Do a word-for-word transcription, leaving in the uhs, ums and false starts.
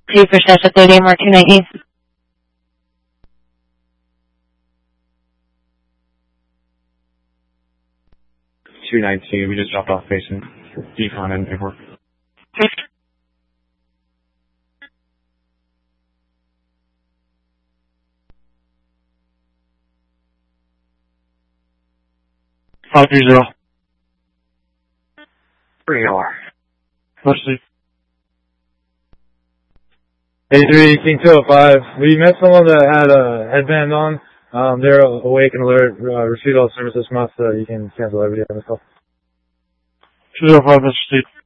Two for Sesha thirty, Mark two nineteen. two nineteen, we just dropped off patient decon and paperwork. five three zero. three R. Let's see. eighty-three, King two oh five. We met someone that had a headband on. Um, they're awake and alert. Uh, receive all services from us, so you can cancel every other call. two zero five, Mister Steve.